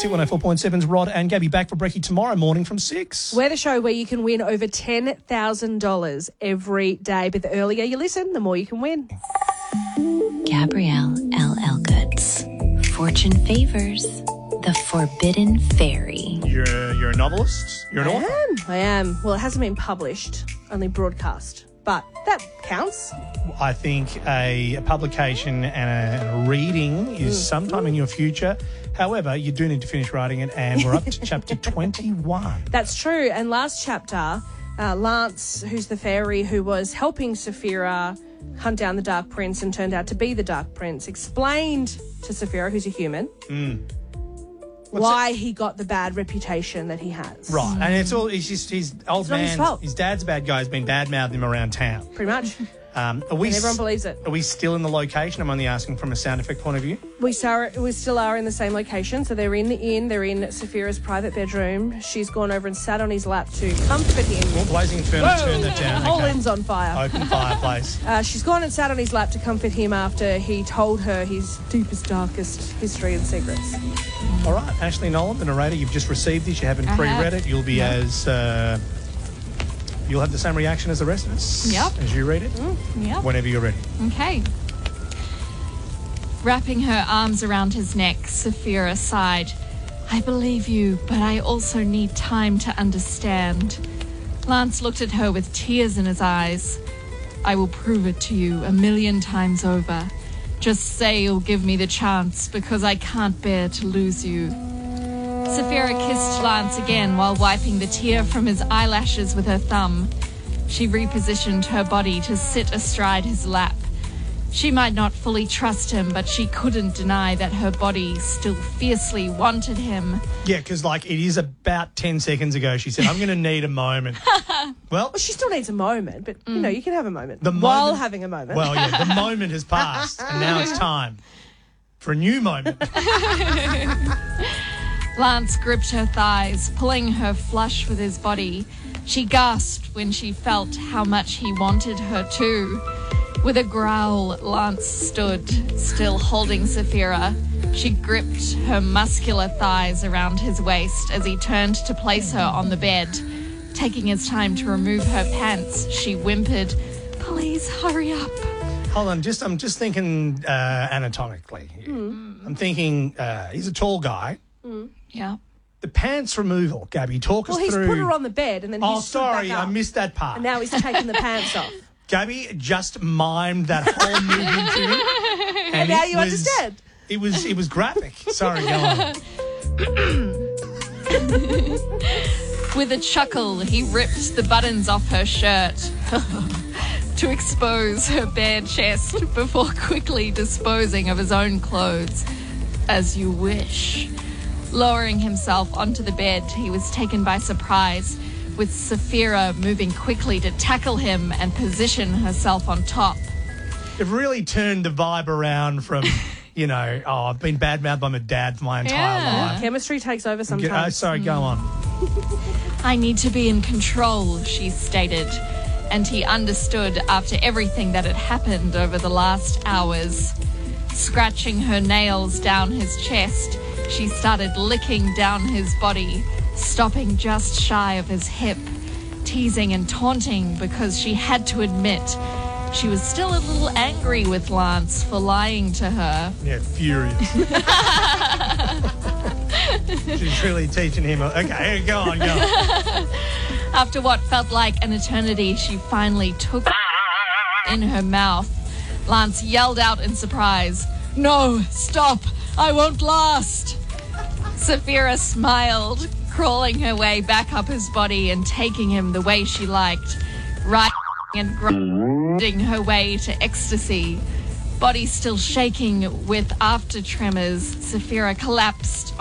Hit 104.7's Rod and Gabby back for brekkie tomorrow morning from 6. We're the show where you can win over $10,000 every day. But the earlier you listen, the more you can win. Gabrielle L. Elgoods. Fortune favors the forbidden fairy. You're a novelist? You're an author? I am. Well, it hasn't been published, only broadcast. But that counts. I think a publication and a reading is sometime in your future. However, you do need to finish writing it, and we're up to chapter 21. That's true. And last chapter, Lance, who's the fairy who was helping Saphira hunt down the Dark Prince and turned out to be the Dark Prince, explained to Saphira, who's a human, why he got the bad reputation that he has. Right, and it's just his old man, his fault. His dad's a bad guy, has been bad-mouthing him around town. Pretty much. And everyone believes it. Are we still in the location? I'm only asking from a sound effect point of view. We still are in the same location. So they're in the inn. They're in Saphira's private bedroom. She's gone over and sat on his lap to comfort him. Well, Blazing Inferno, turn that down. The whole Okay. inn's on fire. Open fireplace. She's gone and sat on his lap to comfort him after he told her his deepest, darkest history and secrets. All right, Ashley Nolan, the narrator, you've just received this. You haven't pre-read it. You'll be you'll have the same reaction as the rest of us as you read it. Yep. Whenever you're ready. Okay. Wrapping her arms around his neck, Saphira sighed. I believe you, but I also need time to understand. Lance looked at her with tears in his eyes. I will prove it to you 1,000,000 times over. Just say you'll give me the chance, because I can't bear to lose you. Saphira kissed Lance again while wiping the tear from his eyelashes with her thumb. She repositioned her body to sit astride his lap. She might not fully trust him, but she couldn't deny that her body still fiercely wanted him. Yeah, because, it is about 10 seconds ago she said, I'm going to need a moment. Well, She still needs a moment, but, you can have a moment The while moment- having a moment. well, yeah, the moment has passed, and now it's time for a new moment. Lance gripped her thighs, pulling her flush with his body. She gasped when she felt how much he wanted her too. With a growl, Lance stood, still holding Saphira. She gripped her muscular thighs around his waist as he turned to place her on the bed. Taking his time to remove her pants, she whimpered, Please hurry up. Hold on, I'm just thinking anatomically here. I'm thinking he's a tall guy. Yeah. The pants removal, Gabby, talk us Well, he's through. put her on the bed and then he's stood sorry, back up. I missed that part. And now he's taking the pants off. Gabby just mimed that whole movement to me. And now you understand. It was graphic. Sorry, go on. With a chuckle, he ripped the buttons off her shirt to expose her bare chest before quickly disposing of his own clothes. As you wish. Lowering himself onto the bed, he was taken by surprise, with Saphira moving quickly to tackle him and position herself on top. It really turned the vibe around from, I've been badmouthed by my dad for my entire life. Chemistry takes over sometimes. Sorry, go on. I need to be in control, she stated, and he understood after everything that had happened over the last hours. Scratching her nails down his chest, she started licking down his body, stopping just shy of his hip, teasing and taunting because she had to admit she was still a little angry with Lance for lying to her. Yeah, furious. She's really teaching him. Okay, go on. After what felt like an eternity, she finally took in her mouth. Lance yelled out in surprise, No, stop! I won't last! Saphira smiled, crawling her way back up his body and taking him the way she liked, riding and grinding her way to ecstasy. Body still shaking with after tremors, Saphira collapsed